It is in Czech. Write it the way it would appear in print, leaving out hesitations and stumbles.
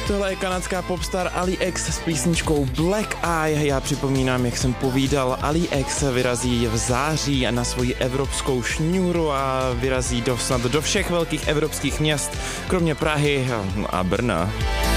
Tohle je kanadská popstar Ali X s písničkou Black Eye. Já připomínám, jak jsem povídal, Ali X vyrazí v září na svoji evropskou šňůru a vyrazí snad do všech velkých evropských měst, kromě Prahy a Brna.